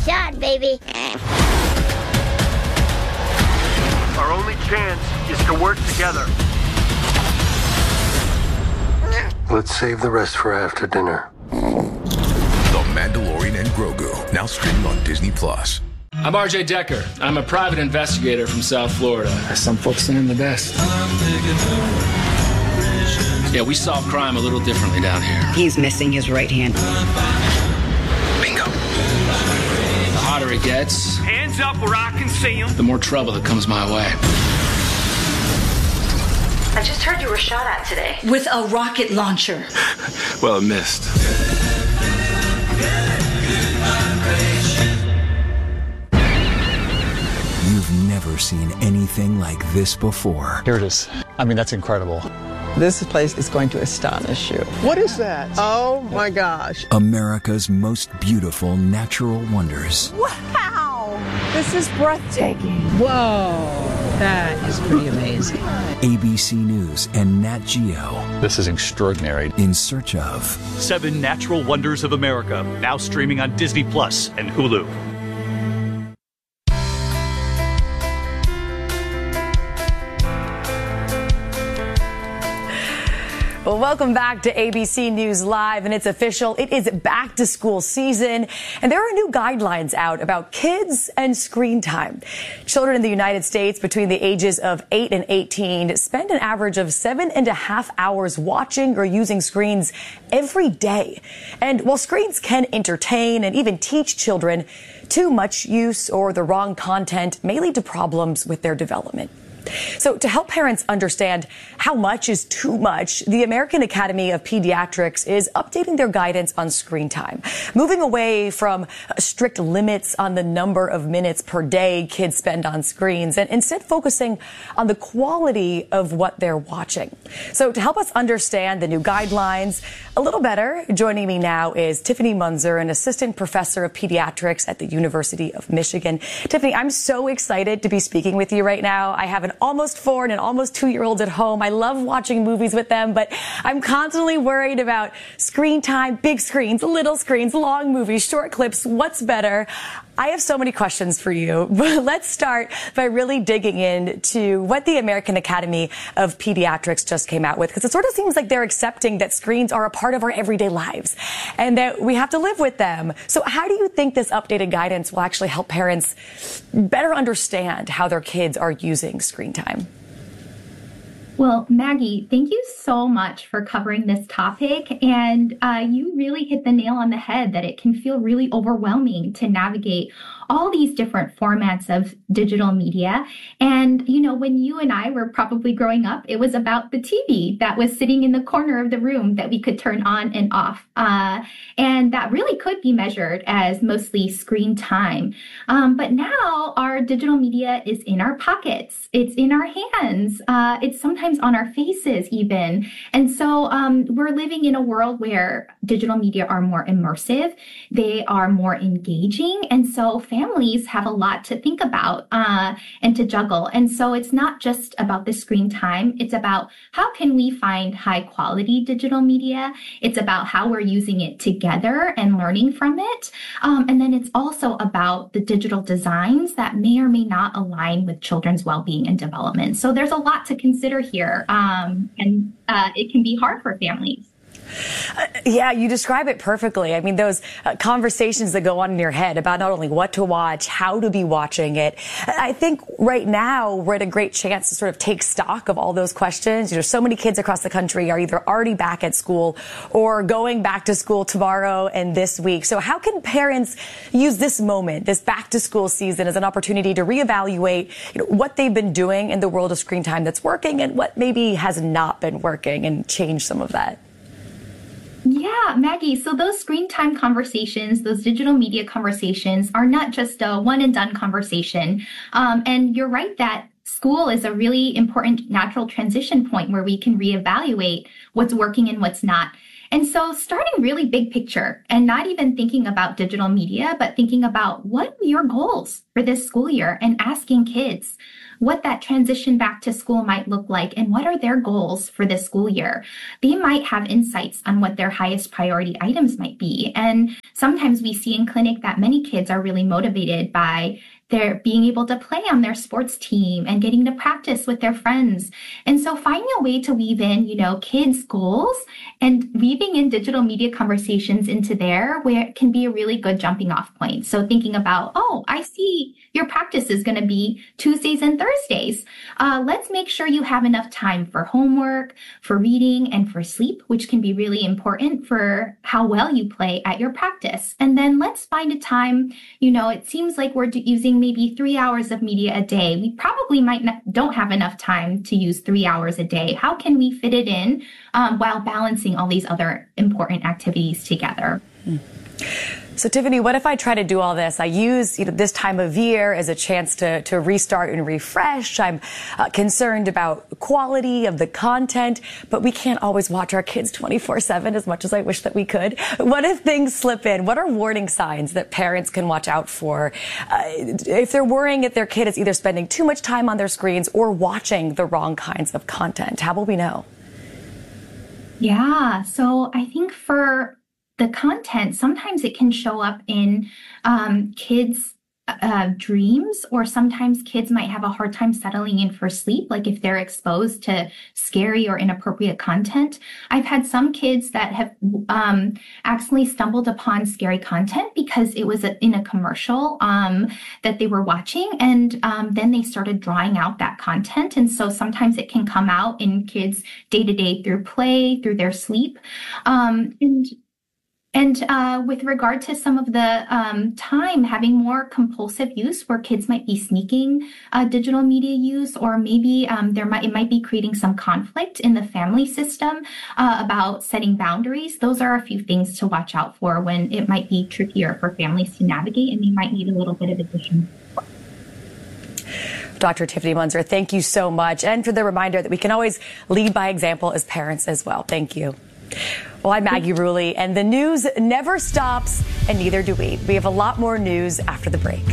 shot, baby. Our only chance is to work together. Let's save the rest for after dinner. The Mandalorian and Grogu, now streaming on Disney+. I'm RJ Decker. I'm a private investigator from South Florida. Some folks think I'm the best. Yeah, we solve crime a little differently down here. He's missing his right hand. Bingo. The hotter it gets, Hands up where I can see them. the more trouble that comes my way. I just heard you were shot at today. With a rocket launcher. Well, it missed. You've never seen anything like this before. Here it is. I mean, that's incredible. This place is going to astonish you. What is that? Oh my gosh. America's most beautiful natural wonders. Wow! This is breathtaking. Whoa. That is pretty amazing. ABC News and Nat Geo, This is extraordinary. in search of 7 Natural Wonders of America, now streaming on Disney Plus and Hulu. Well, welcome back to ABC News Live, and it's official. It is back to school season, and there are new guidelines out about kids and screen time. Children in the United States between the ages of 8 and 18 spend an average of 7.5 hours watching or using screens every day. And while screens can entertain and even teach children, too much use or the wrong content may lead to problems with their development. So to help parents understand how much is too much, the American Academy of Pediatrics is updating their guidance on screen time, moving away from strict limits on the number of minutes per day kids spend on screens and instead focusing on the quality of what they're watching. So to help us understand the new guidelines a little better, joining me now is Tiffany Munzer, an assistant professor of pediatrics at the University of Michigan. Tiffany, I'm so excited to be speaking with you right now. I have an almost 4 and an almost 2-year-old at home. I love watching movies with them, but I'm constantly worried about screen time, big screens, little screens, long movies, short clips. What's better? I have so many questions for you, but let's start by really digging into what the American Academy of Pediatrics just came out with, because it sort of seems like they're accepting that screens are a part of our everyday lives and that we have to live with them. So how do you think this updated guidance will actually help parents better understand how their kids are using screen time? Well, Maggie, thank you so much for covering this topic. And you really hit the nail on the head that it can feel really overwhelming to navigate all these different formats of digital media. And, you know, when you and I were probably growing up, it was about the TV that was sitting in the corner of the room that we could turn on and off. And that really could be measured as mostly screen time. But now our digital media is in our pockets. It's in our hands. It's sometimes on our faces even. And so we're living in a world where digital media are more immersive. They are more engaging. And so families have a lot to think about and to juggle. And so it's not just about the screen time. It's about how can we find high quality digital media. It's about how we're using it together and learning from it. And then it's also about the digital designs that may or may not align with children's well-being and development. So there's a lot to consider here. And it can be hard for families. Yeah, you describe it perfectly. I mean, those conversations that go on in your head about not only what to watch, how to be watching it. I think right now we're at a great chance to sort of take stock of all those questions. You know, so many kids across the country are either already back at school or going back to school tomorrow and this week. So how can parents use this moment, this back to school season, as an opportunity to reevaluate, you know, what they've been doing in the world of screen time that's working and what maybe has not been working and change some of that? Yeah, Maggie. So those screen time conversations, those digital media conversations are not just a one and done conversation. And you're right that school is a really important natural transition point where we can reevaluate what's working and what's not. And so starting really big picture and not even thinking about digital media, but thinking about what are your goals for this school year and asking kids, what that transition back to school might look like and what are their goals for this school year. They might have insights on what their highest priority items might be. And sometimes we see in clinic that many kids are really motivated by their being able to play on their sports team and getting to practice with their friends. And so finding a way to weave in, kids' goals and weaving in digital media conversations into there where it can be a really good jumping off point. So thinking about, I see your practice is going to be Tuesdays and Thursdays. Let's make sure you have enough time for homework, for reading, and for sleep, which can be really important for how well you play at your practice. And then let's find a time, it seems like we're using maybe 3 hours of media a day. We probably don't have enough time to use 3 hours a day. How can we fit it in while balancing all these other important activities together? So, Tiffany, what if I try to do all this? I use this time of year as a chance to restart and refresh. I'm concerned about quality of the content, but we can't always watch our kids 24/7 as much as I wish that we could. What if things slip in? What are warning signs that parents can watch out for if they're worrying that their kid is either spending too much time on their screens or watching the wrong kinds of content? How will we know? Yeah, so I think for the content, sometimes it can show up in kids' dreams, or sometimes kids might have a hard time settling in for sleep, like if they're exposed to scary or inappropriate content. I've had some kids that have accidentally stumbled upon scary content because it was in a commercial that they were watching, and then they started drawing out that content. And so sometimes it can come out in kids' day-to-day through play, through their sleep. And with regard to some of the time, having more compulsive use where kids might be sneaking digital media use, or maybe it might be creating some conflict in the family system about setting boundaries. Those are a few things to watch out for when it might be trickier for families to navigate and they might need a little bit of additional support. Dr. Tiffany Munzer, thank you so much. And for the reminder that we can always lead by example as parents as well. Thank you. Well, I'm Maggie Rulli, and the news never stops, and neither do we. We have a lot more news after the break.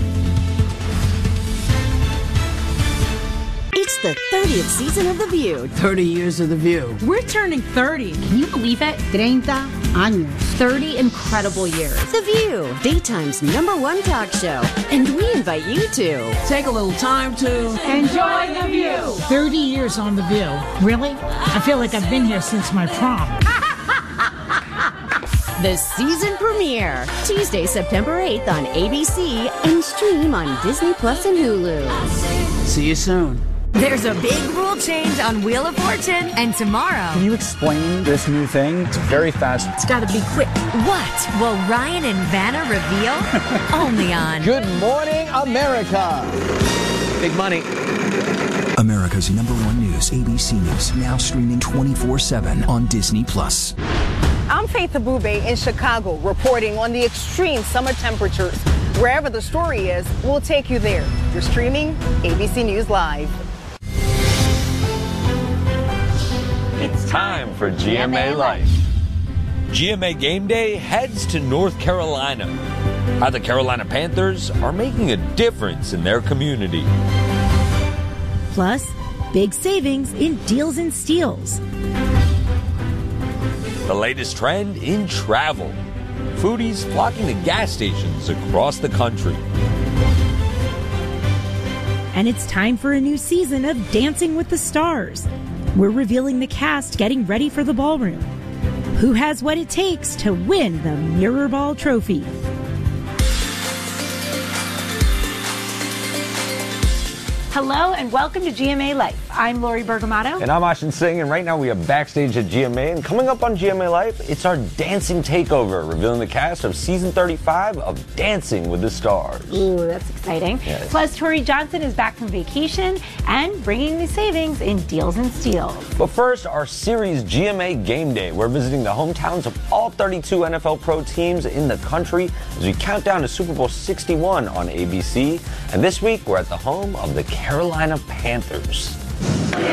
It's the 30th season of The View. 30 years of The View. We're turning 30. Can you believe it? 30 años. 30 incredible years. The View, daytime's #1 talk show. And we invite you to take a little time to enjoy The View. 30 years on The View. Really? I feel like I've been here since my prom. The season premiere, Tuesday, September 8th on ABC and stream on Disney Plus and Hulu. See you soon. There's a big rule change on Wheel of Fortune, and tomorrow... Can you explain this new thing? It's very fast. It's got to be quick. What will Ryan and Vanna reveal? Only on... Good Morning, America. Big money. America's #1 news, ABC News, now streaming 24/7 on Disney Plus. I'm Faith Abube in Chicago, reporting on the extreme summer temperatures. Wherever the story is, we'll take you there. You're streaming ABC News Live. It's time for GMA Life. GMA Game Day heads to North Carolina. How the Carolina Panthers are making a difference in their community. Plus, big savings in deals and steals. The latest trend in travel. Foodies flocking to gas stations across the country. And it's time for a new season of Dancing with the Stars. We're revealing the cast getting ready for the ballroom. Who has what it takes to win the Mirror Ball Trophy? Hello and welcome to GMA Life. I'm Lori Bergamato. And I'm Ashin Singh, and right now we are backstage at GMA. And coming up on GMA Life, it's our dancing takeover, revealing the cast of season 35 of Dancing with the Stars. Ooh, that's exciting. Yes. Plus, Tori Johnson is back from vacation and bringing the savings in deals and steals. But first, our series GMA Game Day. We're visiting the hometowns of all 32 NFL pro teams in the country as we count down to Super Bowl 61 on ABC. And this week, we're at the home of the Carolina Panthers. Easily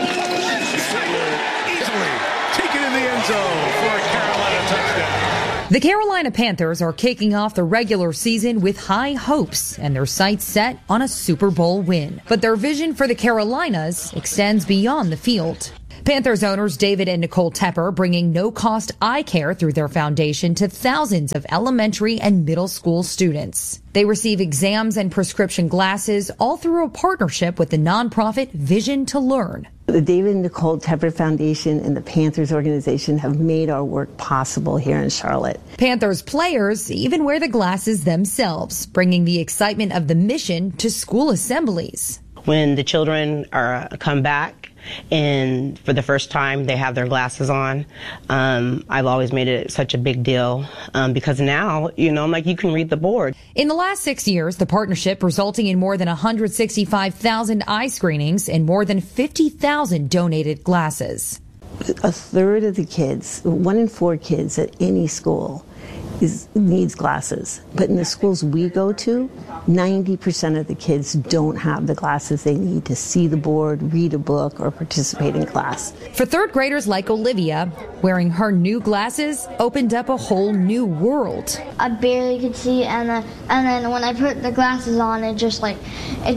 taken in the end zone for a Carolina touchdown. The Carolina Panthers are kicking off the regular season with high hopes and their sights set on a Super Bowl win. But their vision for the Carolinas extends beyond the field. Panthers owners David and Nicole Tepper bringing no-cost eye care through their foundation to thousands of elementary and middle school students. They receive exams and prescription glasses all through a partnership with the nonprofit Vision to Learn. The David and Nicole Tepper Foundation and the Panthers organization have made our work possible here in Charlotte. Panthers players even wear the glasses themselves, bringing the excitement of the mission to school assemblies. When the children come back and for the first time they have their glasses on, I've always made it such a big deal because now, I'm like, you can read the board. In the last 6 years, the partnership resulting in more than 165,000 eye screenings and more than 50,000 donated glasses. A third of the kids, 1 in 4 kids at any school needs glasses. But in the schools we go to, 90% of the kids don't have the glasses they need to see the board, read a book, or participate in class. For third graders like Olivia, wearing her new glasses opened up a whole new world. I barely could see, and then when I put the glasses on, it just went like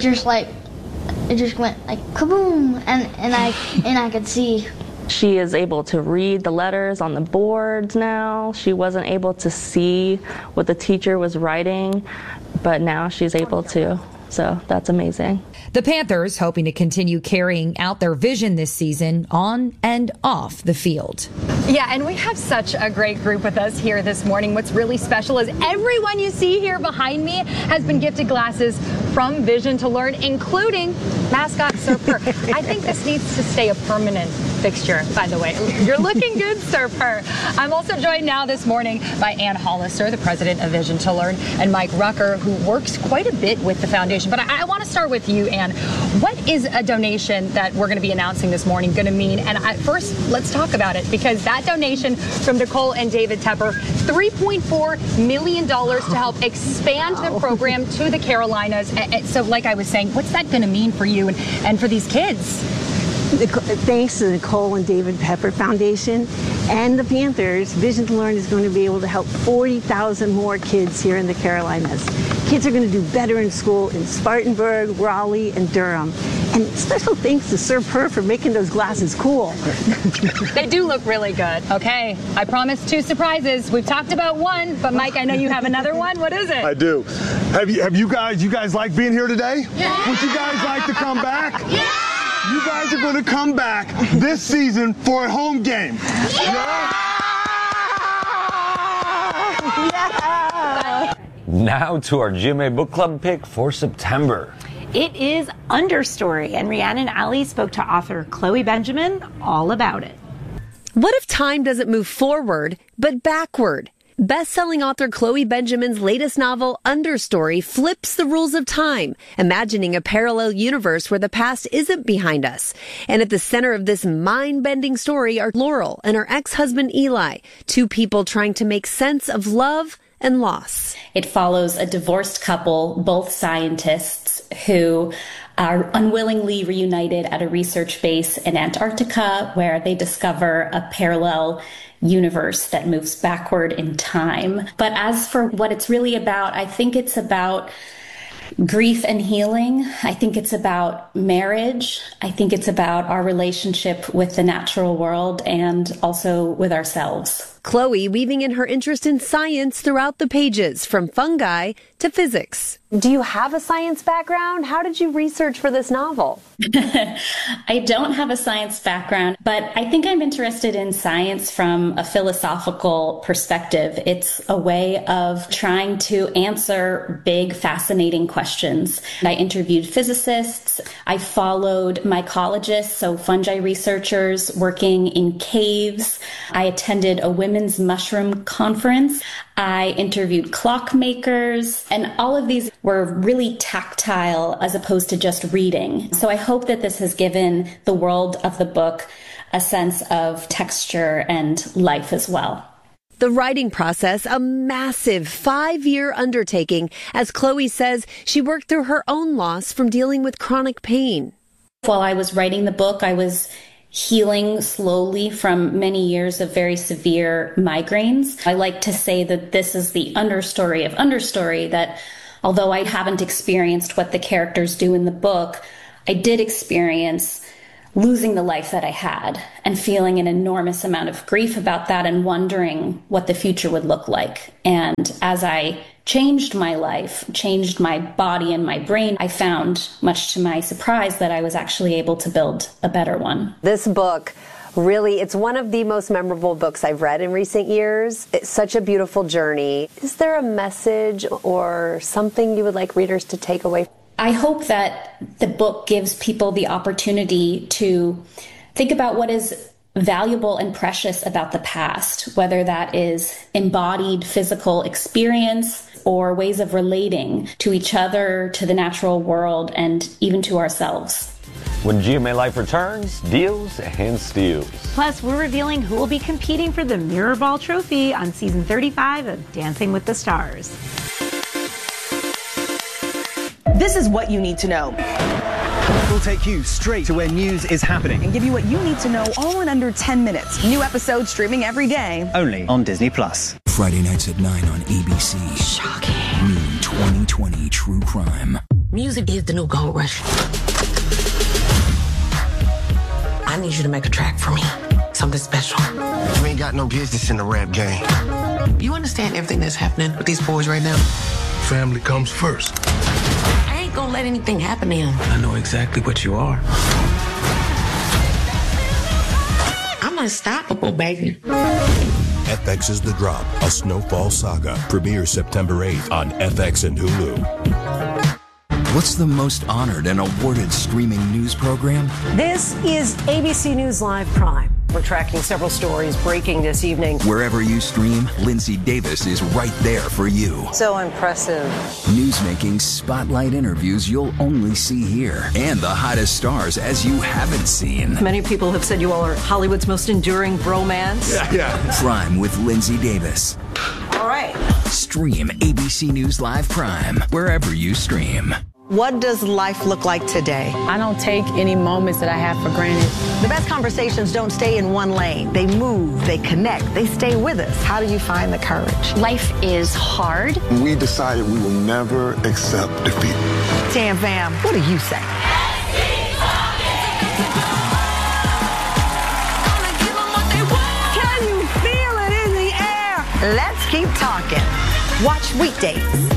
kaboom, and I could see. She is able to read the letters on the boards now. She wasn't able to see what the teacher was writing, but now she's able to. So that's amazing. The Panthers hoping to continue carrying out their vision this season on and off the field. Yeah, and we have such a great group with us here this morning. What's really special is everyone you see here behind me has been gifted glasses from Vision to Learn, including mascot Sir Purr. I think this needs to stay a permanent fixture, by the way. You're looking good, Sir Purr. I'm also joined now this morning by Ann Hollister, the president of Vision to Learn, and Mike Rucker, who works quite a bit with the foundation. But I want to start with you, Ann. What is a donation that we're going to be announcing this morning going to mean? And first, let's talk about it, because that donation from Nicole and David Tepper, $3.4 million to help expand the program to the Carolinas. So like I was saying, what's that going to mean for you and for these kids? Thanks to the Nicole and David Tepper Foundation and the Panthers, Vision to Learn is going to be able to help 40,000 more kids here in the Carolinas. Kids are going to do better in school in Spartanburg, Raleigh, and Durham. And special thanks to Sir Purr for making those glasses cool. They do look really good. Okay, I promised 2 surprises. We've talked about one, but Mike, I know you have another one. What is it? I do. Have you guys like being here today? Yeah. Would you guys like to come back? Yeah. You guys are going to come back this season for a home game. Yeah. Yeah. Now to our GMA Book Club pick for September. It is Understory, and Rhiannon Alley spoke to author Chloe Benjamin all about it. What if time doesn't move forward, but backward? Best-selling author Chloe Benjamin's latest novel, Understory, flips the rules of time, imagining a parallel universe where the past isn't behind us. And at the center of this mind-bending story are Laurel and her ex-husband Eli, 2 people trying to make sense of love and loss. It follows a divorced couple, both scientists, who are unwillingly reunited at a research base in Antarctica, where they discover a parallel universe that moves backward in time. But as for what it's really about, I think it's about grief and healing. I think it's about marriage. I think it's about our relationship with the natural world and also with ourselves. Chloe weaving in her interest in science throughout the pages, from fungi to physics. Do you have a science background? How did you research for this novel? I don't have a science background, but I think I'm interested in science from a philosophical perspective. It's a way of trying to answer big, fascinating questions. I interviewed physicists. I followed mycologists, so fungi researchers working in caves. I attended a women's mushroom conference. I interviewed clockmakers, and all of these were really tactile as opposed to just reading. So I hope that this has given the world of the book a sense of texture and life as well. The writing process, a massive 5-year undertaking. As Chloe says, she worked through her own loss from dealing with chronic pain. While I was writing the book, I was healing slowly from many years of very severe migraines. I like to say that this is the understory of understory, that although I haven't experienced what the characters do in the book, I did experience losing the life that I had and feeling an enormous amount of grief about that and wondering what the future would look like. And as I changed my life, changed my body and my brain, I found, much to my surprise, that I was actually able to build a better one. This book, really, it's one of the most memorable books I've read in recent years. It's such a beautiful journey. Is there a message or something you would like readers to take away? I hope that the book gives people the opportunity to think about what is valuable and precious about the past, whether that is embodied physical experience or ways of relating to each other, to the natural world, and even to ourselves. When GMA Life returns, deals and steals. Plus, we're revealing who will be competing for the Mirror Ball Trophy on season 35 of Dancing with the Stars. This is what you need to know. We'll take you straight to where news is happening and give you what you need to know all in under 10 minutes. New episodes streaming every day. Only on Disney+. Friday nights at 9 on ABC. Shocking. Noon 2020 True Crime. Music is the new gold rush. I need you to make a track for me. Something special. You ain't got no business in the rap game. You understand everything that's happening with these boys right now? Family comes first. I ain't gonna let anything happen to him. I know exactly what you are. I'm unstoppable, baby. FX's The Drop, a Snowfall saga, premieres September 8th on FX and Hulu. What's the most honored and awarded streaming news program? This is ABC News Live Prime. We're tracking several stories breaking this evening. Wherever you stream, Lindsay Davis is right there for you. So impressive. Newsmaking spotlight interviews you'll only see here. And the hottest stars as you haven't seen. Many people have said you all are Hollywood's most enduring bromance. Yeah. Prime with Lindsay Davis. All right. Stream ABC News Live Prime wherever you stream. What does life look like today? I don't take any moments that I have for granted. The best conversations don't stay in one lane. They move, they connect, they stay with us. How do you find the courage? Life is hard. We decided we will never accept defeat. Tam Fam, what do you say? Can you feel it in the air? Let's keep talking. Watch weekdays.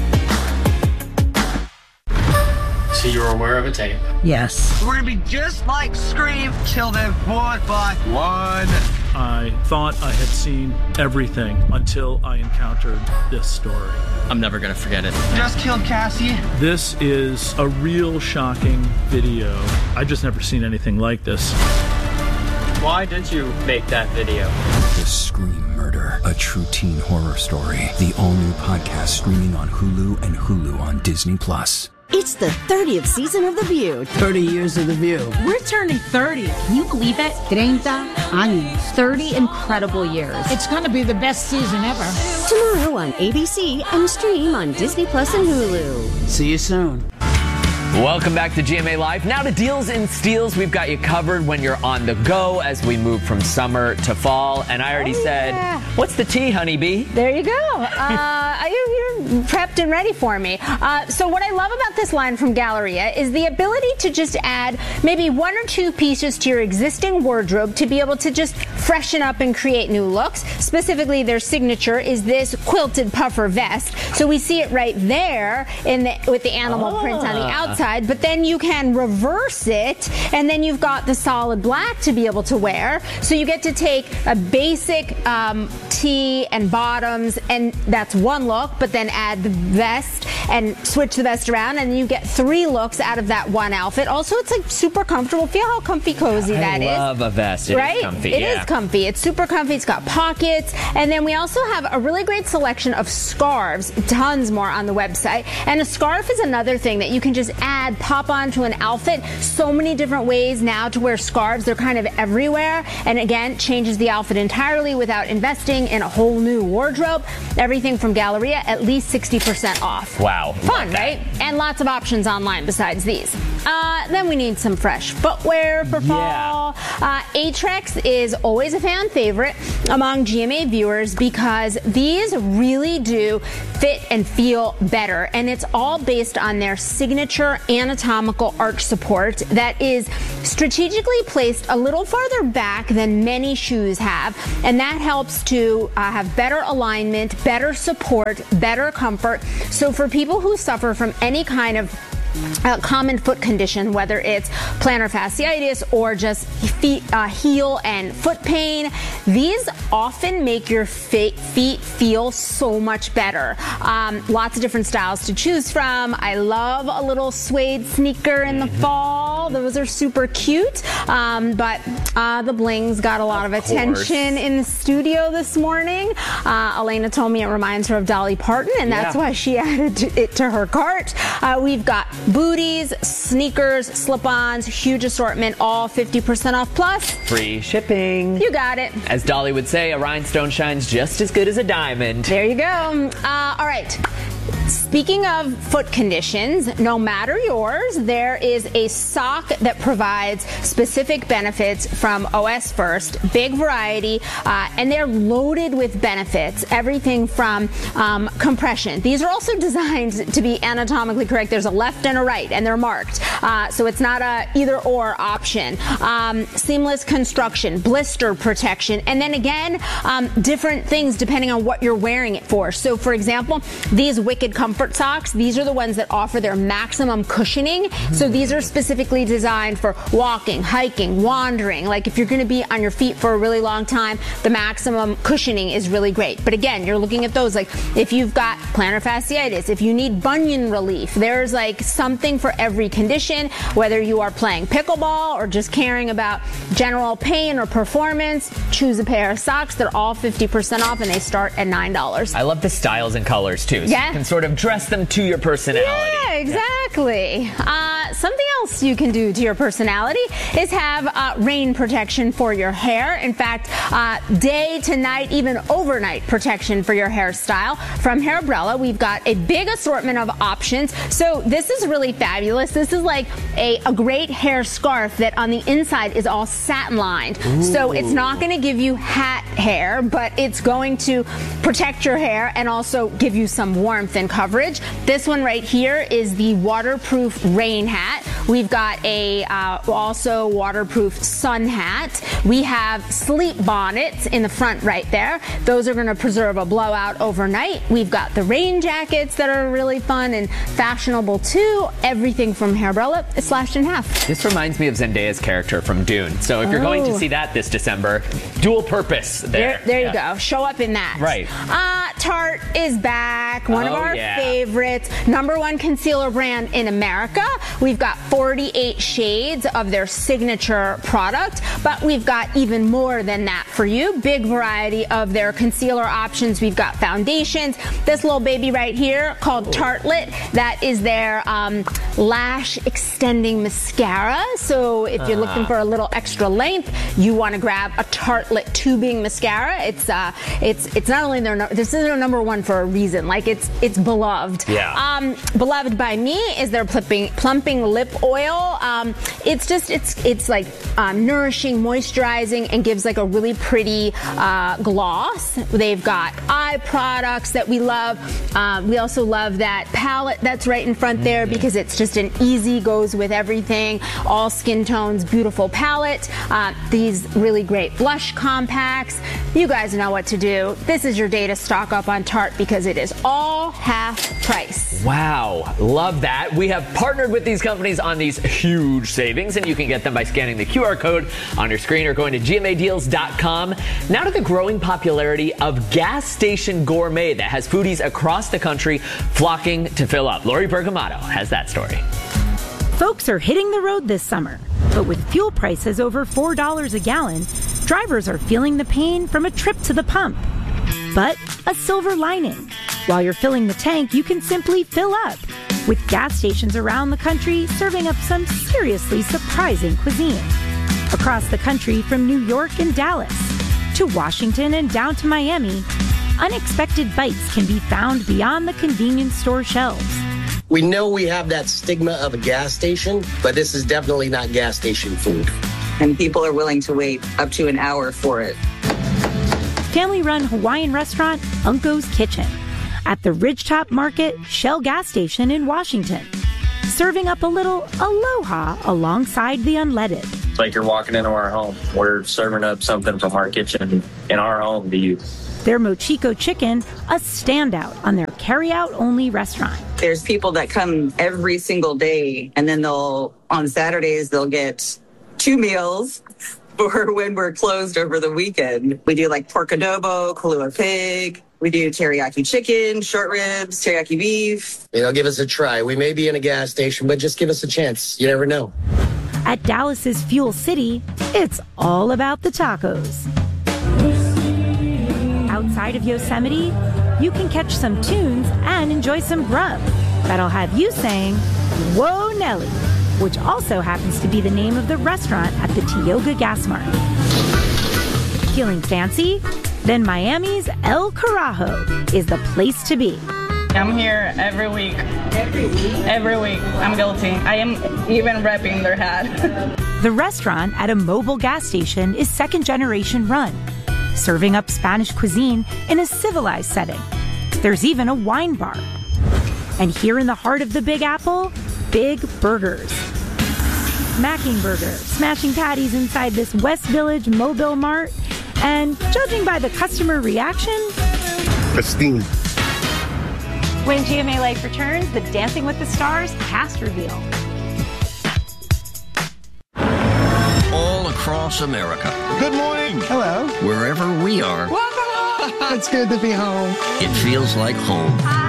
So you're aware of a tape? Yes. We're gonna be just like Scream till they're one by one. I thought I had seen everything until I encountered this story. I'm never gonna forget it. Just killed Cassie. This is a real shocking video. I just never seen anything like this. Why did you make that video? The Scream Murder, a true teen horror story. The all-new podcast streaming on Hulu and Hulu on Disney+. It's the 30th season of The View. 30 years of The View. We're turning 30. Can you believe it? 30 años. 30 incredible years. It's going to be the best season ever. Tomorrow on ABC and stream on Disney Plus and Hulu. See you soon. Welcome back to GMA Live. Now to Deals and Steals. We've got you covered when you're on the go as we move from summer to fall. And I already said, what's the tea, honeybee? There you go. You're prepped and ready for me. So what I love about this line from Galleria is the ability to just add maybe one or two pieces to your existing wardrobe to be able to just freshen up and create new looks. Specifically, their signature is this quilted puffer vest. So we see it right there with the animal print on the outside. But then you can reverse it, and then you've got the solid black to be able to wear. So you get to take a basic tee and bottoms, and that's one look, but then add the vest and switch the vest around, and you get three looks out of that one outfit. Also, it's like super comfortable. Feel how comfy cozy that is. I love a vest. It right? is comfy. It is comfy. comfy. It's super comfy. It's got pockets. And then we also have a really great selection of scarves, tons more on the website. And a scarf is another thing that you can just add, pop onto an outfit. So many different ways now to wear scarves. They're kind of everywhere. And again, changes the outfit entirely without investing in a whole new wardrobe. Everything from Galleria, at least 60% off. Wow. Fun, right? And lots of options online besides these. Then we need some fresh footwear for fall. Aetrex is always a fan favorite among GMA viewers because these really do fit and feel better. And it's all based on their signature anatomical arch support that is strategically placed a little farther back than many shoes have. And that helps to have better alignment, better support, better comfort. So for people who suffer from any kind of common foot condition, whether it's plantar fasciitis or just heel and foot pain, these often make your feet feel so much better. Lots of different styles to choose from. I love a little suede sneaker in the fall. Those are super cute. But the bling's got a lot of attention in the studio this morning. Elena told me it reminds her of Dolly Parton, and that's why she added it to her cart. We've got booties, sneakers, slip-ons, huge assortment, all 50% off plus free shipping. You got it. As Dolly would say, a rhinestone shines just as good as a diamond. There you go. All right. Speaking of foot conditions, no matter yours, there is a sock that provides specific benefits from OS First. Big variety, and they're loaded with benefits. Everything from compression. These are also designed to be anatomically correct. There's a left and a right, and they're marked. So it's not a either-or option. Seamless construction, blister protection, and then again, different things depending on what you're wearing it for. So, for example, these Wicked Comfort socks, these are the ones that offer their maximum cushioning. So these are specifically designed for walking, hiking, wandering. Like if you're going to be on your feet for a really long time, the maximum cushioning is really great. But again, you're looking at those like if you've got plantar fasciitis, if you need bunion relief, there's like something for every condition, whether you are playing pickleball or just caring about general pain or performance, choose a pair of socks. They're all 50% off and they start at $9. I love the styles and colors too. So you can sort of dress them to your personality. Yeah, exactly. Something else you can do to your personality is have rain protection for your hair. In fact, day to night, even overnight protection for your hairstyle. From Hairbrella, we've got a big assortment of options. So this is really fabulous. This is like a great hair scarf that on the inside is all satin lined. Ooh. So it's not going to give you hat hair, but it's going to protect your hair and also give you some warmth and coverage. This one right here is the waterproof rain hat. We've got a also waterproof sun hat. We have sleep bonnets in the front right there. Those are going to preserve a blowout overnight. We've got the rain jackets that are really fun and fashionable too. Everything from Hairbrella is slashed in half. This reminds me of Zendaya's character from Dune. So if you're going to see that this December, dual purpose there. There you go. Show up in that. Right. Tarte is back. One of our favorites. #1 concealer brand in America. We've got 48 shades of their signature product, but we've got even more than that for you. Big variety of their concealer options. We've got foundations. This little baby right here called Tartelette. That is their lash extending mascara. So if you're looking for a little extra length, you want to grab a Tartelette tubing mascara. It's not only this is their #1 for a reason. Like it's beloved. Yeah. Beloved by me is their plumping lip oil. It's like nourishing, moisturizing, and gives like a really pretty gloss. They've got eye products that we love. We also love that palette that's right in front there because it's just an easy, goes with everything, all skin tones, beautiful palette. These really great blush compacts. You guys know what to do. This is your day to stock up on Tarte because it is all half price. Wow, love that. We have partnered with these companies on these huge savings, and you can get them by scanning the QR code on your screen or going to gmadeals.com. Now to the growing popularity of gas station gourmet that has foodies across the country flocking to fill up. Lori Bergamato has that story. Folks are hitting the road this summer, but with fuel prices over $4 a gallon, Drivers are feeling the pain from a trip to the pump. But a silver lining. While you're filling the tank, you can simply fill up, with gas stations around the country serving up some seriously surprising cuisine. Across the country, from New York and Dallas to Washington and down to Miami, unexpected bites can be found beyond the convenience store shelves. We know we have that stigma of a gas station, but this is definitely not gas station food. And people are willing to wait up to an hour for it. Family-run Hawaiian restaurant Unco's Kitchen at the Ridgetop Market Shell gas station in Washington, serving up a little aloha alongside the unleaded. It's like you're walking into our home. We're serving up something from our kitchen in our home to you. Their Mochiko Chicken, a standout on their carry-out-only restaurant. There's people that come every single day, and then on Saturdays, they'll get 2 meals for when we're closed over the weekend. We do like pork adobo, Kalua pig. We do teriyaki chicken, short ribs, teriyaki beef. Give us a try. We may be in a gas station, but just give us a chance. You never know. At Dallas's Fuel City, it's all about the tacos. Outside of Yosemite, you can catch some tunes and enjoy some grub that'll have you saying, "Whoa, Nelly," which also happens to be the name of the restaurant at the Tioga Gas Mart. Feeling fancy? Then Miami's El Carajo is the place to be. I'm here every week. Every week. I'm guilty. I am even repping their hat. The restaurant at a mobile gas station is second-generation run, serving up Spanish cuisine in a civilized setting. There's even a wine bar. And here in the heart of the Big Apple, Big Burgers. Smacking burgers, smashing patties inside this West Village Mobile Mart, and judging by the customer reaction, esteemed. When GMA Life returns, the Dancing with the Stars cast reveal. All across America. Good morning. Hello. Wherever we are. It's good to be home. It feels like home.